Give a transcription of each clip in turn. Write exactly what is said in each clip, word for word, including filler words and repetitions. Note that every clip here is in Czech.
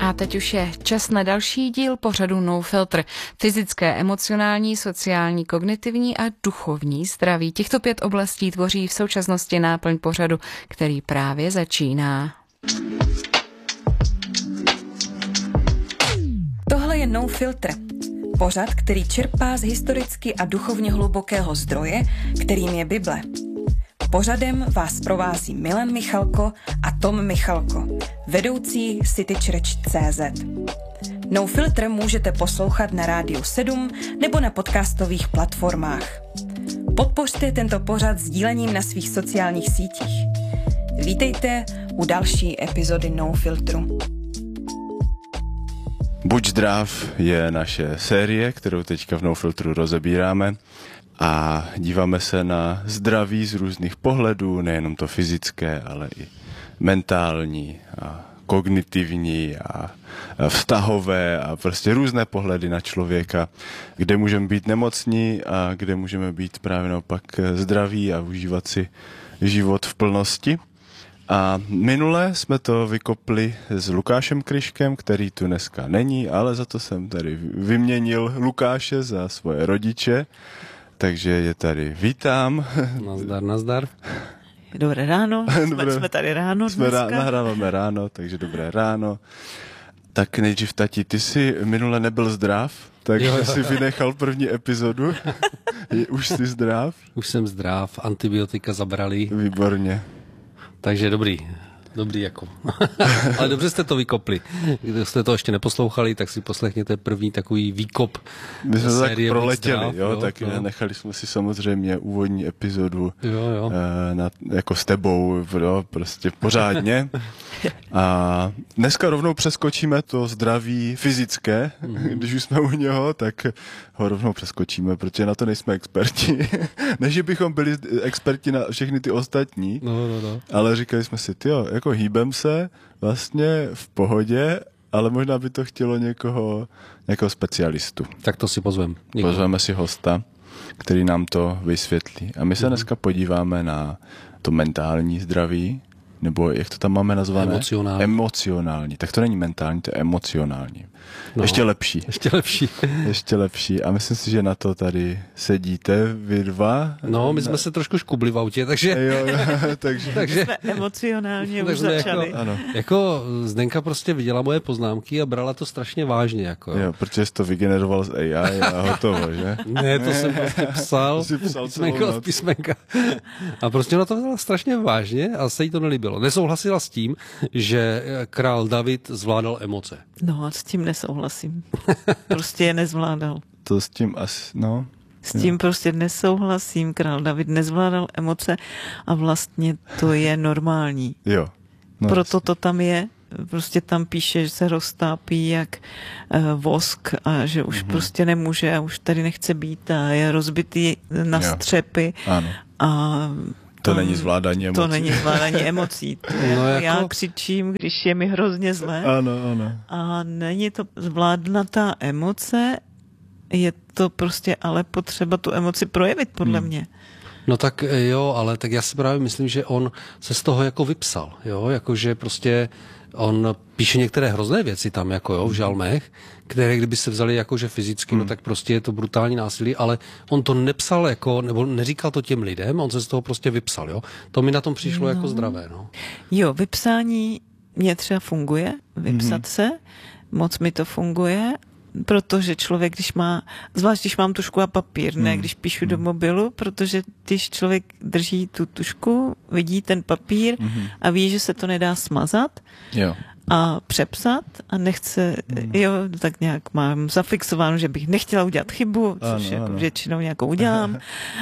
A teď už je čas na další díl pořadu No Filter. Fyzické, emocionální, sociální, kognitivní a duchovní zdraví. Těchto pět oblastí tvoří v současnosti náplň pořadu, který právě začíná. Tohle je No Filter. Pořad, který čerpá z historicky a duchovně hlubokého zdroje, kterým je Bible. Pořadem vás provází Milan Michalko a Tom Michalko, vedoucí City Church tečka cé zet. No Filter můžete poslouchat na Rádiu sedm nebo na podcastových platformách. Podpořte tento pořad sdílením na svých sociálních sítích. Vítejte u další epizody No Filtru. Buď zdrav je naše série, kterou teďka v No Filtru rozebíráme a díváme se na zdraví z různých pohledů, nejenom to fyzické, ale i mentální a kognitivní a vztahové a prostě různé pohledy na člověka, kde můžeme být nemocní a kde můžeme být právě naopak zdraví a užívat si život v plnosti. A minule jsme to vykopli s Lukášem Kryškem, který tu dneska není, ale za to jsem tady vyměnil Lukáše za svoje rodiče, takže je tady vítám. Nazdar, nazdar. Dobré ráno, dobré, jsme, jsme tady ráno jsme dneska. Rá, nahráváme ráno, takže dobré ráno. Tak nejdřív, tati, ty jsi minule nebyl zdrav, takže jo, jo. jsi vynechal první epizodu. Už jsi zdrav? Už jsem zdrav, antibiotika zabrali. Výborně. Takže dobrý, dobrý jako. Ale dobře jste to vykopli. Když jste to ještě neposlouchali, tak si poslechněte první takový výkop. My jsme to tak proletěli, zdrav, jo, jo, tak no. Nechali jsme si samozřejmě úvodní epizodu jo, jo. Na, jako s tebou, jo, prostě pořádně. A dneska rovnou přeskočíme to zdraví fyzické, mm-hmm. Když už jsme u něho, tak ho rovnou přeskočíme, protože na to nejsme experti. Ne, že bychom byli experti na všechny ty ostatní, no, no, no. Ale říkali jsme si, tyjo, jako hýbem se vlastně v pohodě, ale možná by to chtělo někoho, někoho specialistu. Tak to si pozvem. Někoho. Pozveme si hosta, který nám to vysvětlí. A my se mm-hmm. dneska podíváme na to mentální zdraví, nebo jak to tam máme nazvané? Emocionální. Emocionální. Tak to není mentální, to je emocionální. No, ještě lepší. Ještě lepší. Ještě lepší. A myslím si, že na to tady sedíte vy dva. No, my jsme se trošku škubli v autě, takže... Jo, jo, takže... takže jsme emocionálně už začali. Jako, jako Zdenka prostě viděla moje poznámky a brala to strašně vážně. Jako, jo. jo, protože jsi to vygeneroval z A I a hotovo, že? Ne, to jsem prostě psal, psal písmenka od písmenka. A prostě na to vzala strašně vážně a se jí to nelíbilo. Nesouhlasila s tím, že král David zvládal emoce. No a s tím nesouhlasím. Prostě je nezvládal. To s tím asi, no. S tím jo. prostě nesouhlasím. Král David nezvládal emoce a vlastně to je normální. Jo. No, Proto jasně. to tam je. Prostě tam píše, že se roztápí jak uh, vosk a že už mm-hmm. prostě nemůže a už tady nechce být a je rozbitý na jo. střepy. Ano. A To není zvládání emocí. To není zvládání emocí. To je, no jako... Já křičím, když je mi hrozně zlé. Ano, ano. A není to zvládnutá emoce, je to prostě ale potřeba tu emoci projevit, podle hmm. mě. No tak jo, ale tak já si právě myslím, že on se z toho jako vypsal, jo, jakože prostě on píše některé hrozné věci tam, jako jo, v žalmech, které kdyby se vzali jakože fyzicky, hmm. no tak prostě je to brutální násilí, ale on to nepsal jako, nebo neříkal to těm lidem, on se z toho prostě vypsal, jo. To mi na tom přišlo no. jako zdravé, no. Jo, vypsání mě třeba funguje, vypsat hmm. se, moc mi to funguje, protože člověk, když má, zvlášť když mám tušku a papír, ne hmm. když píšu hmm. do mobilu, protože když člověk drží tu tušku, vidí ten papír hmm. a ví, že se to nedá smazat jo. a přepsat a nechce, hmm. jo, tak nějak mám zafixováno, že bych nechtěla udělat chybu, což ano, jako ano. většinou nějakou udělám,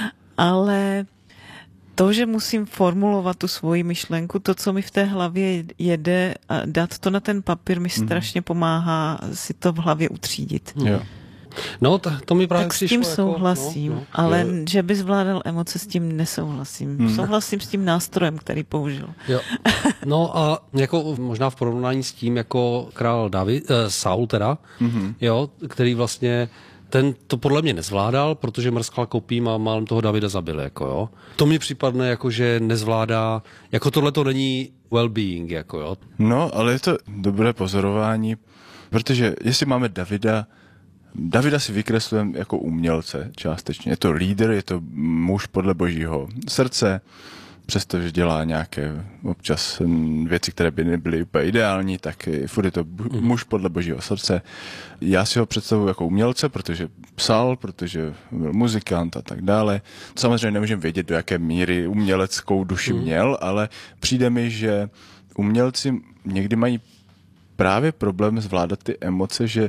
ale to, že musím formulovat tu svoji myšlenku, to, co mi v té hlavě jede a dát to na ten papír, mi mm. strašně pomáhá si to v hlavě utřídit. Jo. No, to, to mi právě tak přišlo. S tím jako, souhlasím, no, no. ale jo. že by zvládal emoce, s tím nesouhlasím. Hmm. Souhlasím s tím nástrojem, který použil. Jo. No a jako možná v porovnání s tím, jako král David, eh, Saul teda, mm-hmm. jo, který vlastně ten to podle mě nezvládal, protože mrskal kopím a málem toho Davida zabil, jako jo. To mi připadne jako, že nezvládá, jako tohle to není well-being, jako jo. No, ale je to dobré pozorování, protože jestli máme Davida, Davida si vykreslujeme jako umělce částečně. Je to lídr, je to muž podle božího srdce, přestože dělá nějaké občas věci, které by nebyly úplně ideální, tak furt je to muž podle božího srdce. Já si ho představuji jako umělce, protože psal, protože byl muzikant a tak dále. Samozřejmě nemůžeme vědět, do jaké míry uměleckou duši měl, ale přijde mi, že umělci někdy mají právě problém zvládat ty emoce, že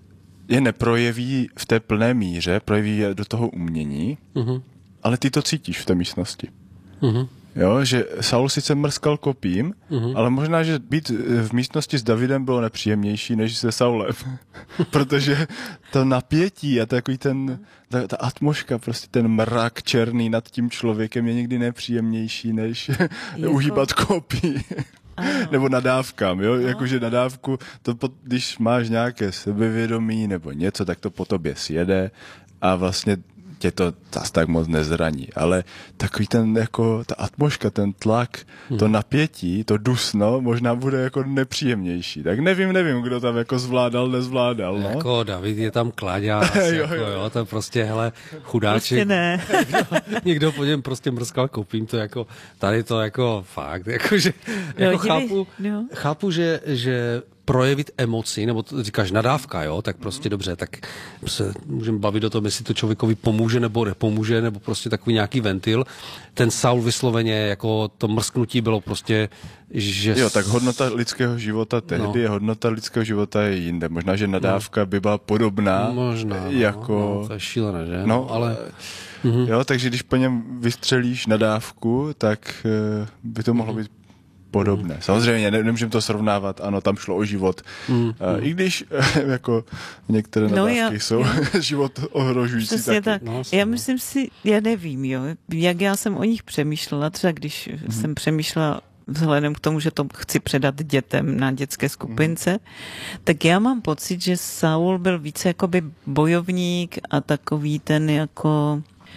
je neprojeví v té plné míře, projeví je do toho umění, uh-huh. ale ty to cítíš v té místnosti. Uh-huh. Jo, že Saul sice mrskal kopím, uh-huh. ale možná, že být v místnosti s Davidem bylo nepříjemnější, než se Saulem. Protože to napětí a takový ten, ta, ta atmosféra, prostě ten mrak černý nad tím člověkem je někdy nepříjemnější, než jako... uhýbat kopí. Nebo nadávkám, jo, jakože nadávku, to po, když máš nějaké sebevědomí nebo něco, tak to po tobě sjede a vlastně tě to zas tak moc nezraní, ale takový ten jako, ta atmosféra, ten tlak, hmm. to napětí, to dusno, možná bude jako nepříjemnější. Tak nevím, nevím, kdo tam jako zvládal, nezvládal, no. Jako David je tam kláďás, jako jo, to prostě, hele, chudáček. Prostě ne. někdo, někdo po něm prostě mrskal kopím, to jako, tady to jako fakt, jakože, jako no, chápu, no. chápu, že, že projevit emoci, nebo to říkáš nadávka, jo, tak prostě dobře, tak se můžeme bavit o tom, jestli to člověkovi pomůže nebo nepomůže, nebo prostě takový nějaký ventil. Ten Saul vysloveně, jako to mrsknutí bylo prostě, že... Jo, tak hodnota lidského života tehdy no. je hodnota lidského života je jinde. Možná, že nadávka no. by byla podobná. Možná, jako... no, no, to je šílené, že? No, ale... Uh-huh. Jo, takže když po něm vystřelíš nadávku, tak uh, by to mohlo být podobné. Samozřejmě ne, nemůžeme to srovnávat, ano, tam šlo o život. Mm, mm. I když jako některé nadávky no, já, jsou já. život ohrožující. Přesně tak. tak. No, já myslím si, já nevím, jo, jak já jsem o nich přemýšlela, třeba když mm. jsem přemýšlela vzhledem k tomu, že to chci předat dětem na dětské skupince, mm. tak já mám pocit, že Saul byl více jakoby bojovník a takový ten jako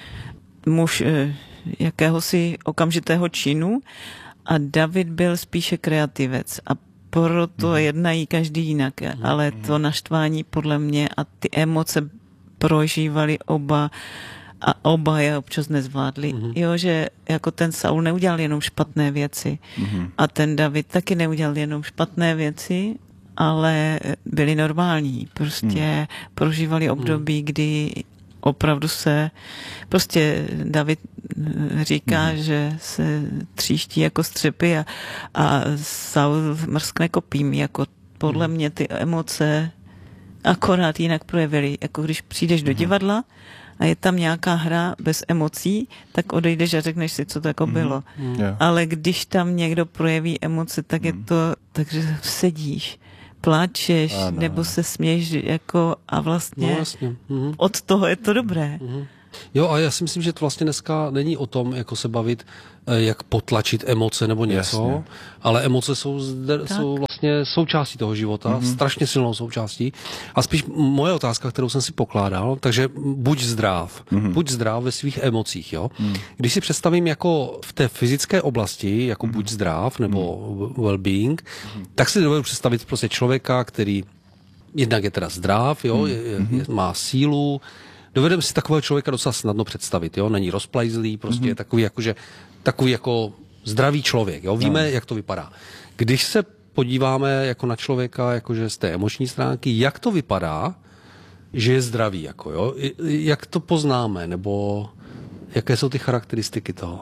muž jakéhosi okamžitého činu, a David byl spíše kreativec a proto mm. jednají každý jinak, mm. ale to naštvání podle mě a ty emoce prožívali oba a oba je občas nezvládli. Mm. Jo, že jako ten Saul neudělal jenom špatné věci mm. a ten David taky neudělal jenom špatné věci, ale byli normální. Prostě mm. prožívali období, kdy opravdu se, prostě David říká, mm. že se tříští jako střepy a, a Saul mrskne kopím, jako podle mm. mě ty emoce akorát jinak projevily, jako když přijdeš mm. do divadla a je tam nějaká hra bez emocí, tak odejdeš a řekneš si, co to jako mm. bylo. Mm. Yeah. Ale když tam někdo projeví emoce, tak mm. je to, takže sedíš, pláčeš, ano. nebo se směješ jako a vlastně, no, vlastně. Mhm. od toho je to dobré. Mhm. Jo, a já si myslím, že to vlastně dneska není o tom, jako se bavit, jak potlačit emoce nebo něco, jasně. ale emoce jsou, zde, jsou vlastně součástí toho života, mm-hmm. strašně silnou součástí. A spíš moje otázka, kterou jsem si pokládal, takže buď zdrav, mm-hmm. buď zdrav ve svých emocích, jo. Mm. Když si představím jako v té fyzické oblasti, jako mm-hmm. buď zdrav nebo mm-hmm. well-being, mm-hmm. tak si dovedu představit prostě člověka, který jednak je teda zdrav, jo, mm-hmm. je, je, má sílu. Dovedeme si takového člověka docela snadno představit, jo, není rozplajzlý, prostě mm-hmm. je takový jakože takový jako zdravý člověk, jo, víme, no. jak to vypadá. Když se podíváme jako na člověka, jakože z té emoční stránky, jak to vypadá, že je zdravý, jako jo, jak to poznáme, nebo jaké jsou ty charakteristiky toho?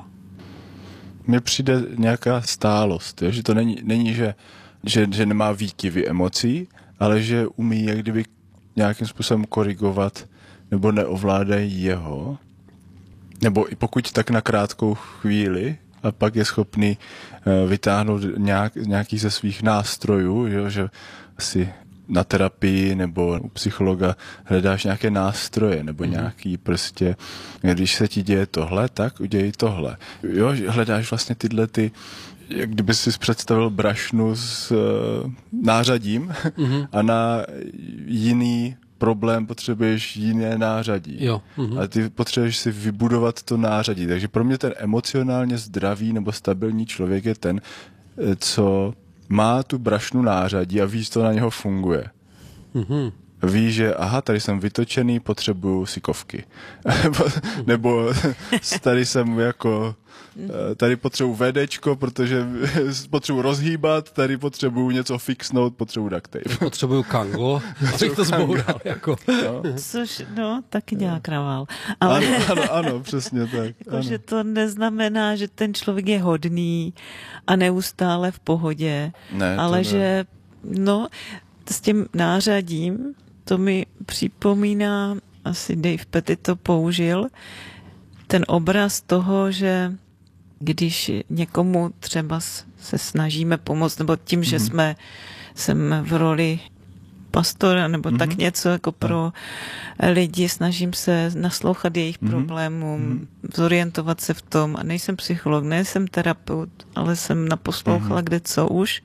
Mně přijde nějaká stálost, jo? Že to není, není že, že, že nemá výkyvy emocí, ale že umí jak kdyby nějakým způsobem korigovat nebo neovládají jeho, nebo i pokud tak na krátkou chvíli, a pak je schopný uh, vytáhnout nějak, nějaký ze svých nástrojů, jo, že asi na terapii nebo u psychologa hledáš nějaké nástroje, nebo mm. nějaký prostě, když se ti děje tohle, tak udělej tohle. Jo, hledáš vlastně tyhle ty, jak kdyby si představil brašnu s uh, nářadím mm-hmm. a na jiný problém, potřebuješ jiné nářadí. Jo. Mhm. A ty potřebuješ si vybudovat to nářadí. Takže pro mě ten emocionálně zdravý nebo stabilní člověk je ten, co má tu brašnu nářadí a ví, co na něho funguje. Mhm. Ví, že aha, tady jsem vytočený, potřebuju sikovky. Nebo tady jsem jako, tady potřebuju védečko, protože potřebuju rozhýbat, tady potřebuju něco fixnout, potřebuju duct tape. Potřebuju kango, abych to zboural. Jako. No. Což, no, taky dělá kravál. Ale Ano, ano, ano, přesně tak. jako, Ano. že to neznamená, že ten člověk je hodný a neustále v pohodě, Ne, to ale ne. že, no, s tím nářadím, to mi připomíná, asi Dave Petty to použil, ten obraz toho, že když někomu třeba se snažíme pomoct, nebo tím, že jsme jsem v roli pastora, nebo mm-hmm. tak něco jako pro lidi, snažím se naslouchat jejich mm-hmm. problémům, mm-hmm. zorientovat se v tom, a nejsem psycholog, nejsem terapeut, ale jsem naposlouchala mm-hmm. kde co už,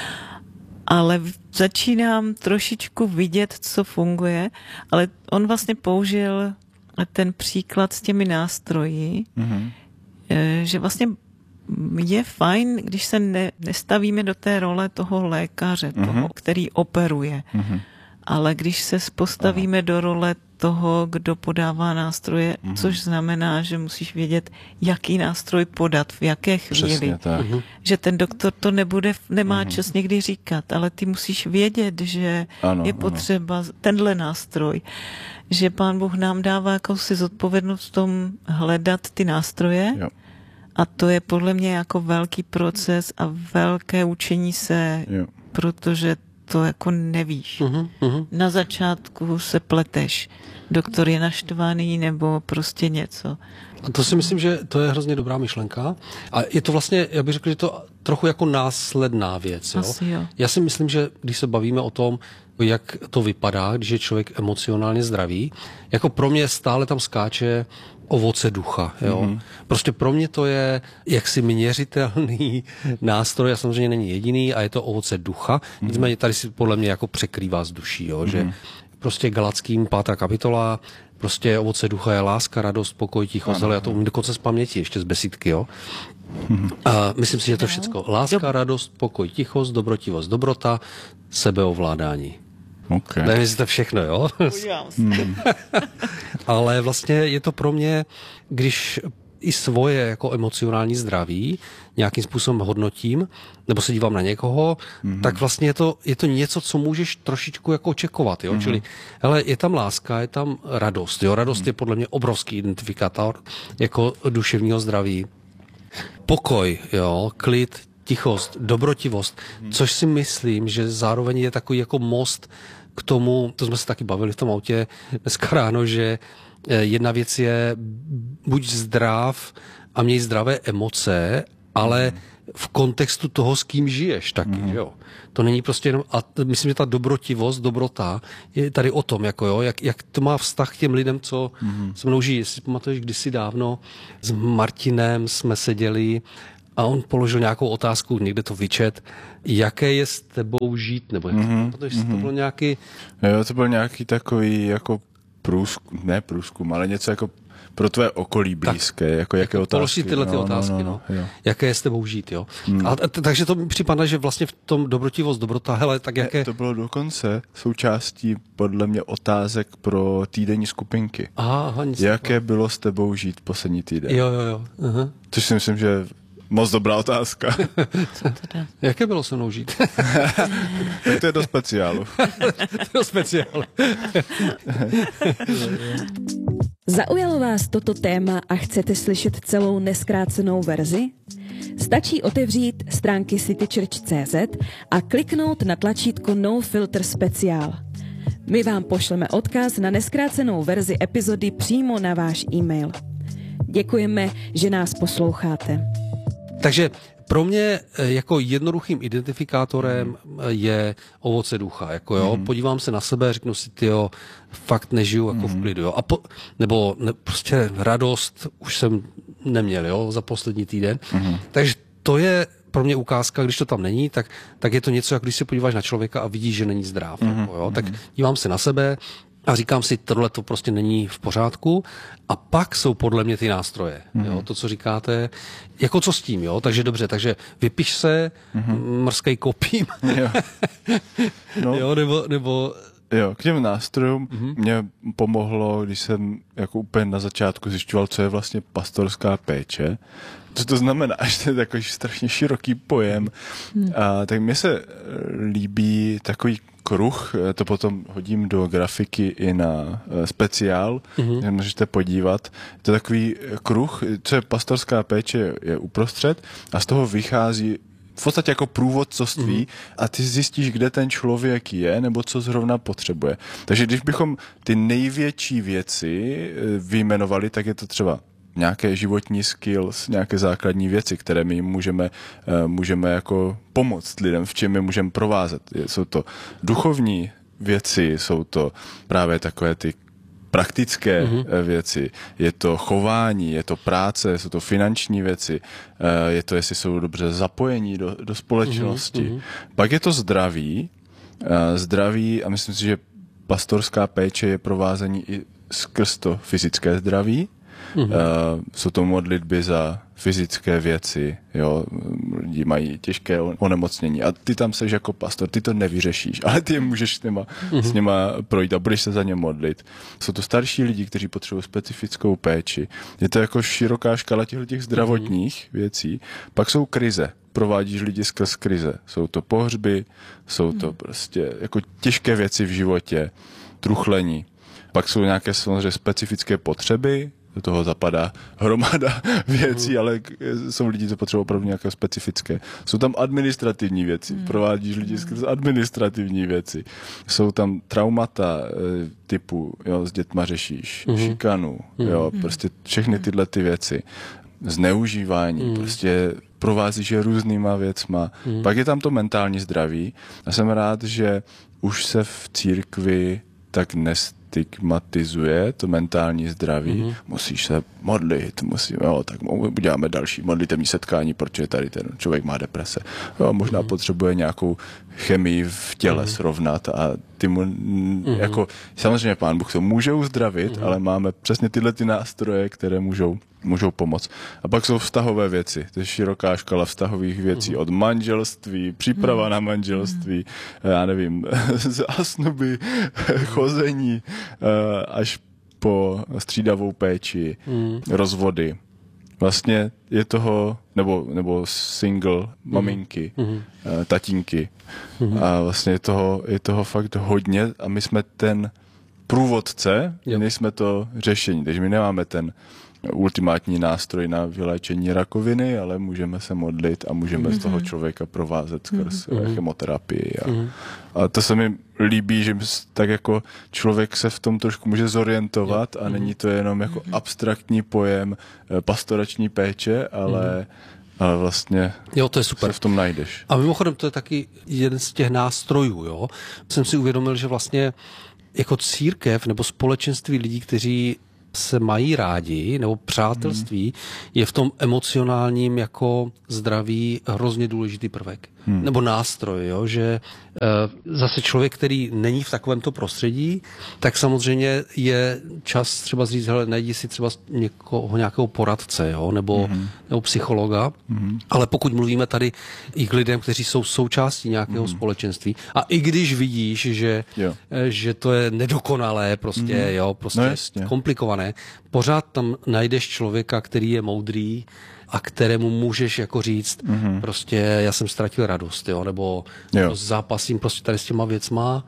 ale začínám trošičku vidět, co funguje, ale on vlastně použil ten příklad s těmi nástroji, mm-hmm. že vlastně je fajn, když se ne, nestavíme do té role toho lékaře, mm-hmm. toho, který operuje, mm-hmm. ale když se postavíme Aha. do role toho, kdo podává nástroje, mm-hmm. což znamená, že musíš vědět, jaký nástroj podat, v jaké chvíli. Přesně tak. Mm-hmm. Že ten doktor to nebude, nemá mm-hmm. čas někdy říkat, ale ty musíš vědět, že ano, je potřeba ano. tenhle nástroj. Že Pán Bůh nám dává jakousi zodpovědnost v tom hledat ty nástroje. Jo. A to je podle mě jako velký proces a velké učení se, jo. protože to jako nevíš. Uh-huh, uh-huh. Na začátku se pleteš. Doktor je naštvaný nebo prostě něco. A to si myslím, že to je hrozně dobrá myšlenka. A je to vlastně, já bych řekl, že to trochu jako následná věc. Jo? Asi jo. Já si myslím, že když se bavíme o tom, jak to vypadá, když je člověk emocionálně zdravý, jako pro mě stále tam skáče ovoce ducha. Jo? Mm-hmm. Prostě pro mě to je jaksi měřitelný nástroj a samozřejmě není jediný a je to ovoce ducha. Mm-hmm. Nicméně tady si podle mě jako překrývá s duší, jo? Mm-hmm. že prostě Galackým pátá kapitola, prostě ovoce ducha je láska, radost, pokoj, tichost, ale já to umím dokonce z paměti, ještě z besídky, jo. Mm-hmm. A myslím si, že to je všecko. Láska, radost, pokoj, tichost, dobrotivost, dobrota, sebeovládání. Okay. Nevím, jestli to všechno, jo? Hmm. Ale vlastně je to pro mě, když i svoje jako emocionální zdraví nějakým způsobem hodnotím, nebo se dívám na někoho, mm-hmm. tak vlastně je to, je to něco, co můžeš trošičku jako očekovat, jo? Mm-hmm. Čili, hele, je tam láska, je tam radost, jo? Radost mm-hmm. je podle mě obrovský identifikátor jako duševního zdraví. Pokoj, jo? Klid, tichost, dobrotivost, hmm. což si myslím, že zároveň je takový jako most k tomu, to jsme se taky bavili v tom autě dneska ráno, že jedna věc je buď zdrav a měj zdravé emoce, ale hmm. v kontextu toho, s kým žiješ taky, hmm. jo. To není prostě jenom, a myslím, že ta dobrotivost, dobrota je tady o tom, jako jo, jak, jak to má vztah k těm lidem, co hmm. se mnou žijí. Jestli pamatuješ, kdysi dávno s Martinem jsme seděli a on položil nějakou otázku, někde to vyčet, jaké je s tebou žít, nebo mm-hmm. protože mm-hmm. to bylo nějaký... Jo, to byl nějaký takový jako průzkum, ne průzkum, ale něco jako pro tvé okolí blízké, tak, jako jaké otázky. Položit tyhle ty no, otázky, no. no, no, no. Jaké je s tebou žít, jo. Mm. A, t- takže to mi připadá, že vlastně v tom dobrotivost, dobrota, hele, tak jaké... Ne, to bylo dokonce součástí podle mě otázek pro týdenní skupinky. Aha, aha, nic jaké taková. bylo s tebou žít poslední týden? Jo, jo, jo. Aha. Což si myslím, že moc dobrá otázka. Jaké bylo se mnou žít? Tak to je do speciálu. do speciálu. Zaujalo vás toto téma a chcete slyšet celou nezkrácenou verzi? Stačí otevřít stránky citychurch tečka cé zet a kliknout na tlačítko No Filter Speciál. My vám pošleme odkaz na nezkrácenou verzi epizody přímo na váš e-mail. Děkujeme, že nás posloucháte. Takže pro mě jako jednoduchým identifikátorem je ovoce ducha. Jako jo, mm. podívám se na sebe, řeknu si, tyjo, fakt nežiju jako mm. v klidu. Jo. A po, nebo ne, prostě radost už jsem neměl, jo, za poslední týden. Mm. Takže to je pro mě ukázka, když to tam není, tak, tak je to něco, jak když se podíváš na člověka a vidíš, že není zdrav. Mm. Jako, jo. Tak dívám se na sebe a říkám si, tohle to prostě není v pořádku. A pak jsou podle mě ty nástroje. Mm-hmm. Jo, to, co říkáte, jako co s tím, jo? Takže dobře, takže vypiš se, mm-hmm. mrskej kopím. Jo. No. Jo, nebo, nebo... Jo, k těm nástrojům mm-hmm. mě pomohlo, když jsem jako úplně na začátku zjišťoval, co je vlastně pastorská péče. Co to znamená, že to je takový strašně široký pojem. Mm. A tak mně se líbí takový kruh, to potom hodím do grafiky i na speciál, mm-hmm. můžete podívat. To je takový kruh, co je pastorská péče, je uprostřed a z toho vychází v podstatě jako průvodcovství mm-hmm. a ty zjistíš, kde ten člověk je nebo co zrovna potřebuje. Takže když bychom ty největší věci vyjmenovali, tak je to třeba nějaké životní skills, nějaké základní věci, které my můžeme, můžeme jako pomoct lidem, v čem je můžeme provázet. Jsou to duchovní věci, jsou to právě takové ty praktické mm-hmm. věci, je to chování, je to práce, jsou to finanční věci, je to, jestli jsou dobře zapojení do, do společnosti. Mm-hmm. Pak je to zdraví, zdraví a myslím si, že pastorská péče je provázení i skrz to fyzické zdraví. Mm-hmm. Uh, jsou to modlitby za fyzické věci, jo, lidi mají těžké onemocnění a ty tam seš jako pastor, ty to nevyřešíš, ale ty je můžeš s nima, mm-hmm. s nima projít a budeš se za ně modlit. Jsou to starší lidi, kteří potřebují specifickou péči. Je to jako široká škala těch, těch zdravotních mm-hmm. věcí. Pak jsou krize. Provádíš lidi skrz krize. Jsou to pohřby, jsou to mm-hmm. prostě jako těžké věci v životě, truchlení. Pak jsou nějaké samozřejmě specifické potřeby, do toho zapadá hromada věcí, mm. ale jsou lidi, co potřebují opravdu nějaké specifické. Jsou tam administrativní věci, mm. provádíš lidi skrz administrativní věci. Jsou tam traumata typu, jo, s dětma řešíš, mm. šikanu, mm. jo, prostě všechny tyhle ty věci. Zneužívání, mm. prostě provázíš je různýma věcma. Mm. Pak je tam to mentální zdraví a jsem rád, že už se v církvi tak nestigmatizuje to mentální zdraví. Mm-hmm. Musíš se modlit, musíme, jo, tak uděláme další modlitevní setkání, protože tady ten člověk má deprese. Jo, možná mm-hmm. potřebuje nějakou chemii v těle mm-hmm. srovnat a ty mu, mm-hmm. jako, samozřejmě Pán Bůh to může uzdravit, mm-hmm. ale máme přesně tyhle ty nástroje, které můžou můžou pomoct. A pak jsou vztahové věci. To je široká škala vztahových věcí. Od manželství, příprava na manželství, já nevím, zásnuby, chození, až po střídavou péči, rozvody. Vlastně je toho, nebo, nebo single, maminky, tatínky. A vlastně je toho, je toho fakt hodně a my jsme ten průvodce, my nejsme to řešení, takže my nemáme ten ultimátní nástroj na vyléčení rakoviny, ale můžeme se modlit a můžeme mm-hmm. z toho člověka provázet skrz mm-hmm. chemoterapii. A, mm-hmm. a to se mi líbí, že tak jako člověk se v tom trošku může zorientovat a není to jenom jako mm-hmm. abstraktní pojem pastorační péče, ale mm-hmm. ale vlastně jo, to je super. Se v tom najdeš. A mimochodem to je taky jeden z těch nástrojů. Jo? Jsem si uvědomil, že vlastně jako církev nebo společenství lidí, kteří se mají rádi, nebo přátelství, hmm. je v tom emocionálním jako zdraví hrozně důležitý prvek. Hmm. Nebo nástroj, jo? Že e, zase člověk, který není v takovémto prostředí, tak samozřejmě je čas třeba říct, hele, najdi si třeba někoho, nějakého poradce, jo? Nebo, hmm. nebo psychologa, hmm. ale pokud mluvíme tady i k lidem, kteří jsou součástí nějakého hmm. společenství a i když vidíš, že, e, že to je nedokonalé, prostě, hmm. jo, prostě no, komplikované, pořád tam najdeš člověka, který je moudrý a kterému můžeš jako říct, mm-hmm. prostě já jsem ztratil radost, jo, nebo jo. zápasím prostě tady s těma věcma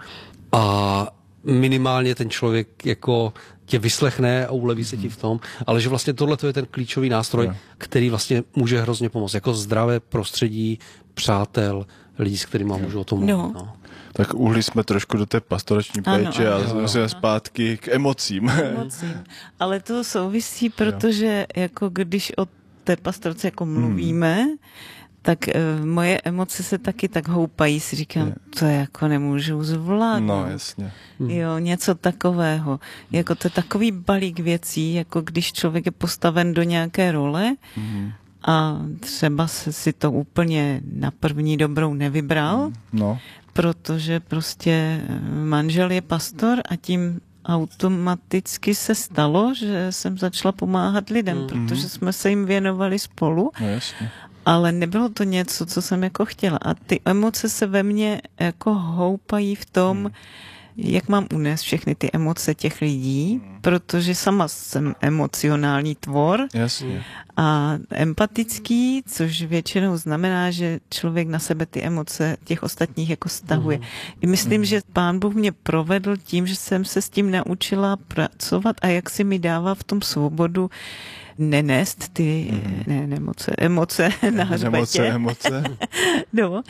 a minimálně ten člověk jako tě vyslechne a uleví se ti v tom, ale že vlastně tohle je ten klíčový nástroj, jo. který vlastně může hrozně pomoct, jako zdravé prostředí, přátel, lidí, s kterými můžu o tom mluvit. No. No. Tak uhli jsme trošku do té pastorační péče ano, ano, a jsme zpátky k emocím. emocím. Ale to souvisí, protože jako když o té pastorce jako mluvíme, hmm. tak uh, moje emoce se taky tak houpají, si říkám, je. to jako nemůžu zvládnout. No, jasně. Jo, něco takového. Jako to je takový balík věcí, jako když člověk je postaven do nějaké role hmm. a třeba se si to úplně na první dobrou nevybral, no. protože prostě manžel je pastor a tím automaticky se stalo, že jsem začala pomáhat lidem, mm. protože jsme se jim věnovali spolu. No, jasně. Ale nebylo to něco, co jsem jako chtěla. A ty emoce se ve mně jako houpají v tom, mm. jak mám unést všechny ty emoce těch lidí, protože sama jsem emocionální tvor. Jasně. A empatický, což většinou znamená, že člověk na sebe ty emoce těch ostatních jako stahuje. Mm. I myslím, mm. že Pán Bůh mě provedl tím, že jsem se s tím naučila pracovat a jak si mi dává v tom svobodu nenést ty mm. ne, nemoce, emoce na hřbetě. Emoce, emoce. No,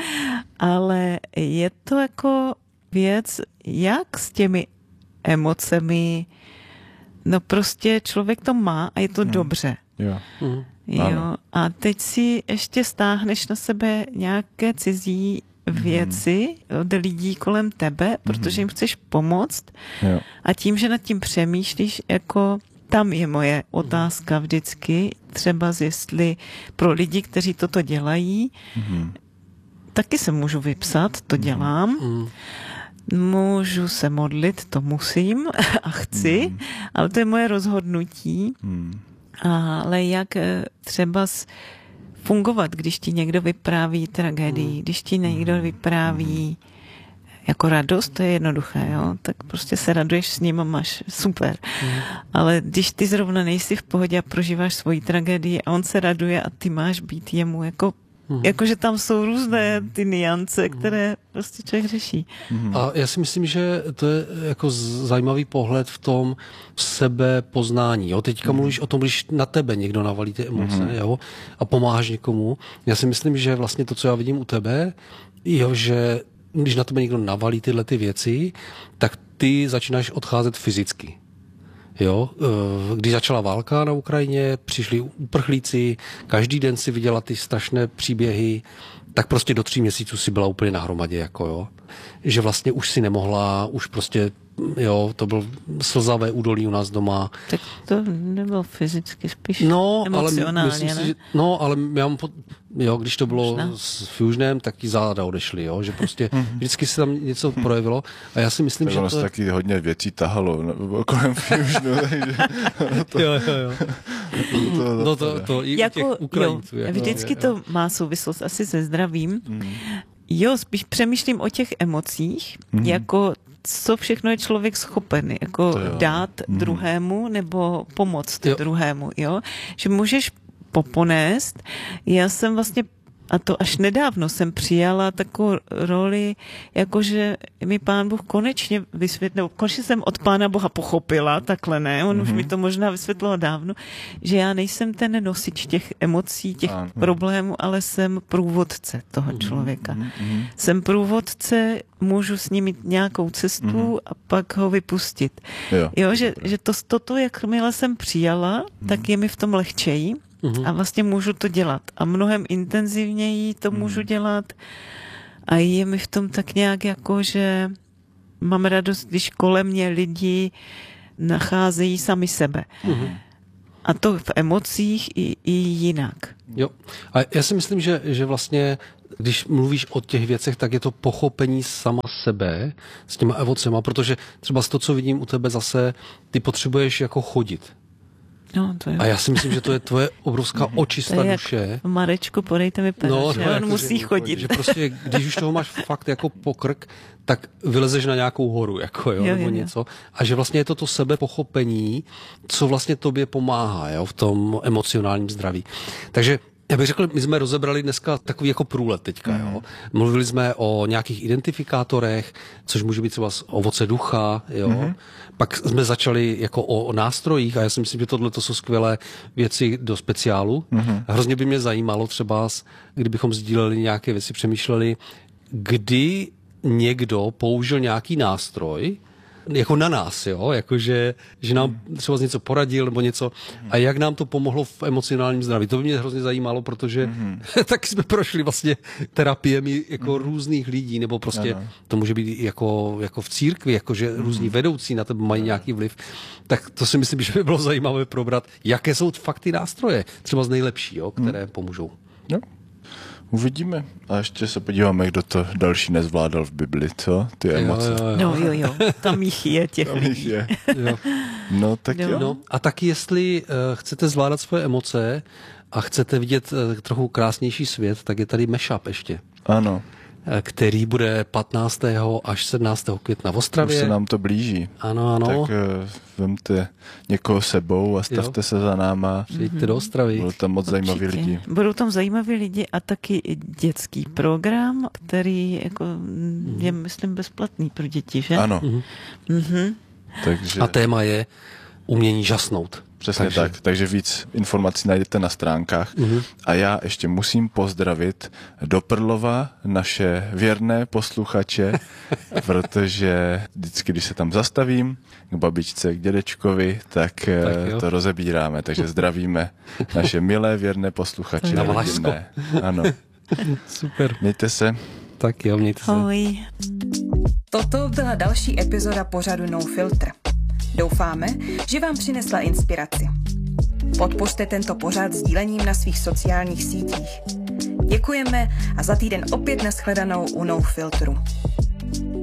ale je to jako věc, jak s těmi emocemi, no prostě člověk to má a je to mm. dobře. Jo. Mm. Jo. A teď si ještě stáhneš na sebe nějaké cizí věci mm. od lidí kolem tebe, protože jim chceš pomoct. Jo. A tím, že nad tím přemýšlíš, jako tam je moje otázka vždycky, třeba jestli pro lidi, kteří toto dělají, mm. taky se můžu vypsat, to dělám. Mm. Můžu se modlit, to musím a chci, mm. ale to je moje rozhodnutí. Mm. Ale jak třeba fungovat, když ti někdo vypráví tragédii, mm. když ti někdo vypráví jako radost, to je jednoduché, jo? Tak prostě se raduješ s ním a máš super. Mm. Ale když ty zrovna nejsi v pohodě a prožíváš svoji tragédii a on se raduje a ty máš být jemu jako Mm. Jakože tam jsou různé ty niance, které prostě člověk řeší. Mm. A já si myslím, že to je jako zajímavý pohled v tom sebepoznání. Jo? Teďka mm. mluvíš o tom, když na tebe někdo navalí ty emoce, mm. jo? A pomáháš někomu. Já si myslím, že vlastně to, co já vidím u tebe, jo, že když na tebe někdo navalí tyhle ty věci, tak ty začínáš odcházet fyzicky. Jo, když začala válka na Ukrajině, přišli uprchlíci, každý den si viděla ty strašné příběhy, tak prostě do tří měsíců si byla úplně na hromadě, jako jo. Že vlastně už si nemohla, už prostě, jo, to byl slzavé údolí u nás doma. Tak to nebylo fyzicky, spíš no, emocionálně, ale myslím ne? si, že, no, ale já mám pod, jo, když to bylo Možná. s Fusionem, tak ti záda odešly, jo, že prostě vždycky se tam něco projevilo a já si myslím, tak že ono to... se taky hodně věcí tahalo no, kolem Fusionu, takže... to, jo, jo, jo. To, no to, to i jako, u těch Ukrajinců. Jo, jako, vždycky jo, to má souvislost asi se zdravím. Mm. Jo, spíš přemýšlím o těch emocích, mm. jako co všechno je člověk schopen jako dát mm. druhému nebo pomoct jo. druhému, jo. Že můžeš poponést. Já jsem vlastně, a to až nedávno jsem přijala takovou roli, jakože mi Pán Bůh konečně vysvětlil, konečně jsem od Pána Boha pochopila, takhle ne, on mm-hmm. už mi to možná vysvětlil dávno, že já nejsem ten nosič těch emocí, těch mm-hmm. problémů, ale jsem průvodce toho člověka. Mm-hmm. Jsem průvodce, můžu s ním mít nějakou cestu mm-hmm. a pak ho vypustit. Jo, jo že, že to, toto, jakmile jsem přijala, mm-hmm. tak je mi v tom lehčeji. Uhum. A vlastně můžu to dělat. A mnohem intenzivněji to uhum. můžu dělat. A je mi v tom tak nějak jako, že mám radost, když kolem mě lidi nacházejí sami sebe. Uhum. A to v emocích i, i jinak. Jo. A já si myslím, že, že vlastně, když mluvíš o těch věcech, tak je to pochopení sama sebe s těma emocema, protože třeba z to, co vidím u tebe zase, ty potřebuješ jako chodit. No, to je... A já si myslím, že to je tvoje obrovská očista duše. Marečku, podejte mi peníze, no, že on jako, musí že, chodit. Že prostě, když už toho máš fakt jako pokrk, tak vylezeš na nějakou horu, jako jo, jo nebo jo, něco. A že vlastně je to to sebepochopení, co vlastně tobě pomáhá, jo, v tom emocionálním zdraví. Takže já bych řekl, my jsme rozebrali dneska takový jako průlet teďka, mm. jo. Mluvili jsme o nějakých identifikátorech, což může být třeba z ovoce ducha, jo. Mm. Pak jsme začali jako o, o nástrojích a já si myslím, že tohle to jsou skvělé věci do speciálu. Mm. Hrozně by mě zajímalo třeba, kdybychom sdíleli nějaké věci, přemýšleli, kdy někdo použil nějaký nástroj, jako na nás, jo, jakože, že nám třeba něco poradil nebo něco a jak nám to pomohlo v emocionálním zdraví. To by mě hrozně zajímalo, protože mm-hmm. tak jsme prošli vlastně terapiemi jako mm-hmm. různých lidí, nebo prostě ano. to může být jako, jako v církvi, jakože mm-hmm. různí vedoucí na tebe mají ano. nějaký vliv. Tak to si myslím, že by bylo zajímavé probrat, jaké jsou fakt ty nástroje, třeba z nejlepší, jo, které mm. pomůžou. No. Uvidíme. A ještě se podíváme, kdo to další nezvládal v Bibli, co? Ty emoce. Jo, jo, jo. No jo, jo, tam jich je těch Tam jich lidí. je. Jo. No tak Jo. jo. No, a taky jestli uh, chcete zvládat svoje emoce a chcete vidět uh, trochu krásnější svět, tak je tady mashup ještě, Ano, který bude patnáctého až sedmnáctého května v už Ostravě. se nám to blíží. Ano, ano. Tak uh, vemte někoho sebou a stavte Jo. se za náma. Přijďte do Ostravy. Budou tam moc zajímaví Určitě. lidi. Budou tam zajímaví lidi a taky i dětský program, který jako je, myslím, bezplatný pro děti, že? Ano, Mhm. takže A téma je umění žasnout. přesně takže- tak. Takže víc informací najdete na stránkách. Mhm. A já ještě musím pozdravit do Prlova naše věrné posluchače, protože vždycky, když se tam zastavím k babičce, k dědečkovi, tak, Tak eh, jo. to rozebíráme. Takže zdravíme naše milé věrné posluchače. Na rodinné. Ano, Super. mějte se. Tak jo, mějte se. Ahoj. Toto byla další epizoda pořadu No Filter. Doufáme, že vám přinesla inspiraci. Podpořte tento pořad sdílením na svých sociálních sítích. Děkujeme a za týden opět nashledanou u No Filteru.